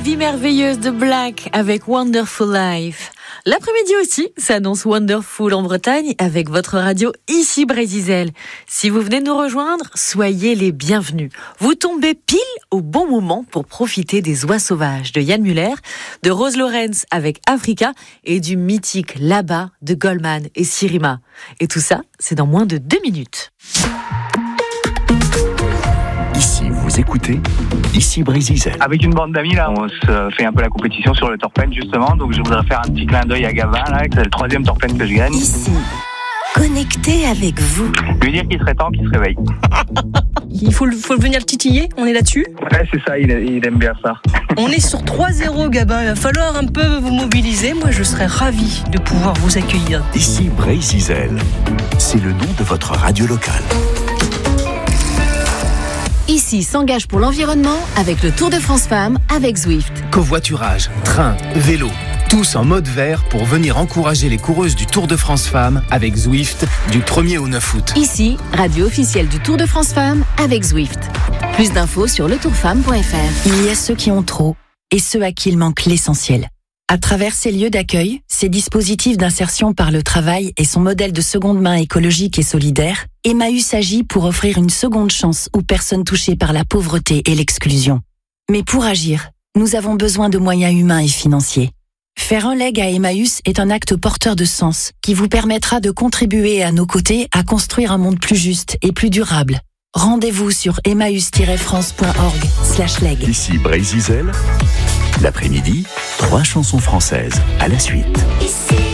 vie merveilleuse de Black avec Wonderful Life. L'après-midi aussi s'annonce Wonderful en Bretagne avec votre radio ici Brésil. Si vous venez nous rejoindre, soyez les bienvenus. Vous tombez pile au bon moment pour profiter des oies sauvages de Yann Muller, de Rose Lawrence avec Africa et du mythique Là-bas de Goldman et Sirima. Et tout ça, c'est dans moins de 2 minutes. Ici, vous écoutez Ici Brésil. Avec une bande d'amis, là, on se fait un peu la compétition sur le torpène, justement. Donc, je voudrais faire un petit clin d'œil à Gavin, là, c'est le 3e torpène que je gagne. Ici, connecté avec vous. Je lui dire qu'il serait temps qu'il se réveille. Il faut venir le titiller, on est là-dessus. Ouais, c'est ça, il aime bien ça. On est sur 3-0, Gabin. Il va falloir un peu vous mobiliser. Moi, je serais ravi de pouvoir vous accueillir. Ici Brésil, c'est le nom de votre radio locale. Ici s'engage pour l'environnement avec le Tour de France Femmes avec Zwift. Covoiturage, train, vélo, tous en mode vert pour venir encourager les coureuses du Tour de France Femmes avec Zwift du 1er au 9 août. Ici, radio officielle du Tour de France Femmes avec Zwift. Plus d'infos sur letourfemme.fr. Il y a ceux qui ont trop et ceux à qui il manque l'essentiel. À travers ces lieux d'accueil, ces dispositifs d'insertion par le travail et son modèle de seconde main écologique et solidaire, Emmaüs agit pour offrir une seconde chance aux personnes touchées par la pauvreté et l'exclusion. Mais pour agir, nous avons besoin de moyens humains et financiers. Faire un leg à Emmaüs est un acte porteur de sens qui vous permettra de contribuer à nos côtés à construire un monde plus juste et plus durable. Rendez-vous sur emmaüs-france.org/leg. Ici Brésil, l'après-midi, 3 chansons françaises à la suite. Ici.